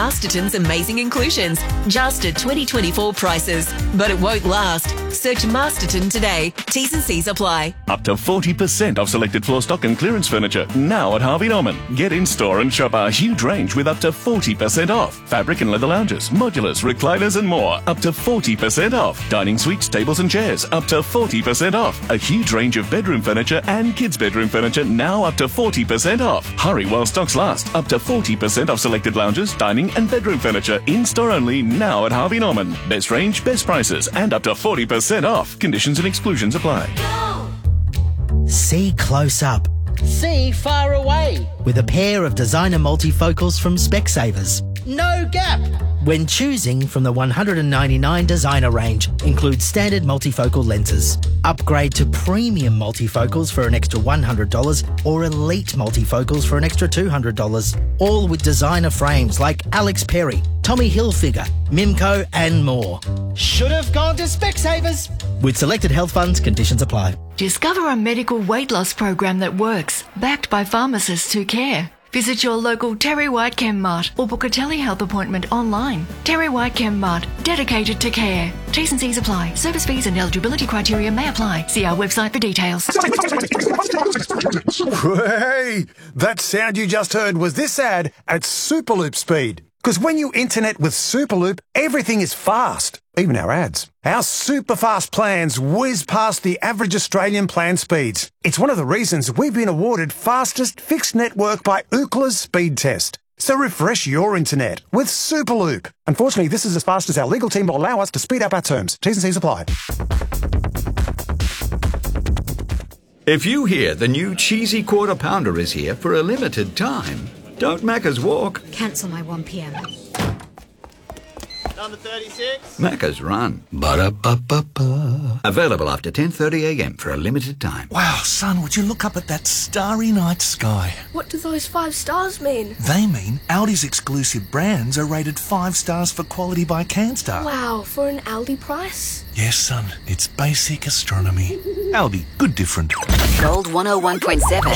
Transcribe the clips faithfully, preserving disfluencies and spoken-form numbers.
Masterton's amazing inclusions, just at twenty twenty-four prices. But it won't last. Search Masterton today. T's and C's apply. Up to forty percent off selected floor stock and clearance furniture now at Harvey Norman. Get in store and shop our huge range with up to forty percent off. Fabric and leather lounges, modulars, recliners and more. Up to forty percent off. Dining suites, tables and chairs. Up to forty percent off. A huge range of bedroom furniture and kids' bedroom furniture now up to forty percent off. Hurry while stocks last. Up to forty percent off selected lounges, dining and bedroom furniture in store only now at Harvey Norman. Best range, best prices and up to forty percent off. Conditions and exclusions apply. See close up See far away. with a pair of designer multifocals from Specsavers. No gap. When choosing from the one hundred ninety-nine designer range, includes standard multifocal lenses. Upgrade to premium multifocals for an extra one hundred dollars or elite multifocals for an extra two hundred dollars. All with designer frames like Alex Perry, Tommy Hilfiger, Mimco and more. Should have gone to Specsavers. With selected health funds, conditions apply. Discover a medical weight loss program that works, backed by pharmacists who care. Visit your local Terry White Chem Mart or book a telehealth appointment online. Terry White Chem Mart, dedicated to care. T's and C's apply. Service fees and eligibility criteria may apply. See our website for details. Hey, that sound you just heard was this ad at Superloop speed. Because when you internet with Superloop, everything is fast, even our ads. Our super fast plans whiz past the average Australian plan speeds. It's one of the reasons we've been awarded fastest fixed network by Ookla's speed test. So refresh your internet with Superloop. Unfortunately, this is as fast as our legal team will allow us to speed up our terms. T's and C's apply. If you hear the new cheesy quarter pounder is here for a limited time, don't Macca's walk. Cancel my one p.m. Number thirty-six. Macca's run. Ba-da-ba-ba-ba. Available after ten thirty a m for a limited time. Wow, son, would you look up at that starry night sky? What do those five stars mean? They mean Aldi's exclusive brands are rated five stars for quality by Canstar. Wow, for an Aldi price? Yes, son, it's basic astronomy. Aldi, good different. Gold one oh one point seven.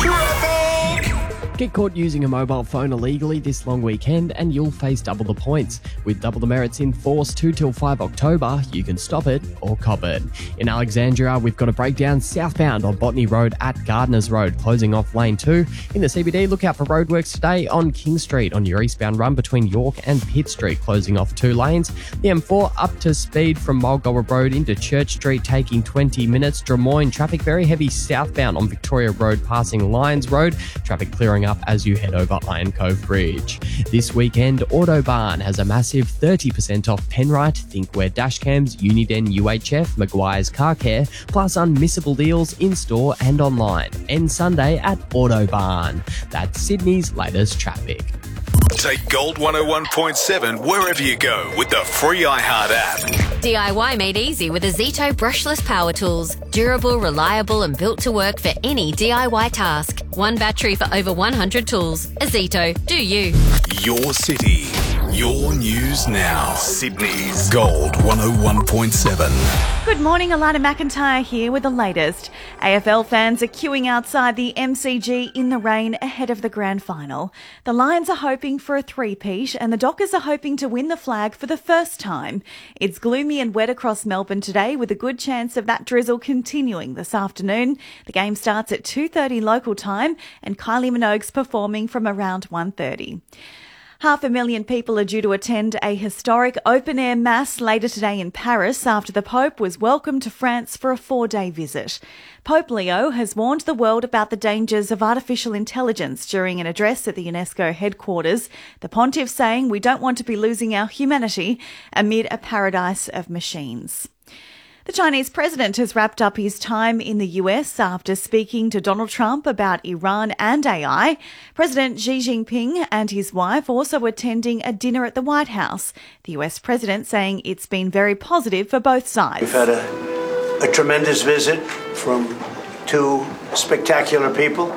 Get caught using a mobile phone illegally this long weekend and you'll face double the points. With double the merits in force two till five October, you can stop it or cop it. In Alexandria, we've got a breakdown southbound on Botany Road at Gardners Road, closing off lane two. In the C B D, look out for roadworks today on King Street on your eastbound run between York and Pitt Street, closing off two lanes. The M four up to speed from Mulgoa Road into Church Street, taking twenty minutes. Drummoyne, traffic very heavy southbound on Victoria Road, passing Lyons Road. Traffic clearing up as you head over Iron Cove Bridge. This weekend, Autobarn has a massive thirty percent off Penrite, Thinkware dashcams, Uniden U H F, Maguire's Car Care, plus unmissable deals in-store and online. End Sunday at Autobarn. That's Sydney's latest traffic. Take Gold one oh one point seven wherever you go with the free iHeart app. D I Y made easy with a Zito brushless power tools. Durable, reliable and built to work for any D I Y task. One battery for over one hundred tools. A Zito, do you? Your city, your news now. Sydney's Gold one oh one point seven. Good morning, Alana McIntyre here with the latest. A F L fans are queuing outside the M C G in the rain ahead of the grand final. The Lions are hoping for a three-peat and the Dockers are hoping to win the flag for the first time. It's gloomy and wet across Melbourne today with a good chance of that drizzle continuing this afternoon. The game starts at two thirty local time and Kylie Minogue's performing from around one thirty. Half a million people are due to attend a historic open-air mass later today in Paris after the Pope was welcomed to France for a four-day visit. Pope Leo has warned the world about the dangers of artificial intelligence during an address at the UNESCO headquarters, the pontiff saying we don't want to be losing our humanity amid a paradise of machines. The Chinese president has wrapped up his time in the U S after speaking to Donald Trump about Iran and A I. President Xi Jinping and his wife also attending a dinner at the White House. The U S president saying it's been very positive for both sides. We've had a, a tremendous visit from two spectacular people,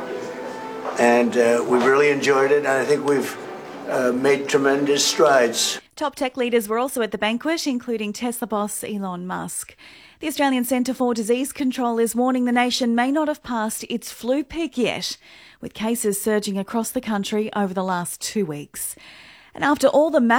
and uh, we really enjoyed it, and I think we've uh, made tremendous strides. Top tech leaders were also at the banquet, including Tesla boss Elon Musk. The Australian Centre for Disease Control is warning the nation may not have passed its flu peak yet, with cases surging across the country over the last two weeks. And after all the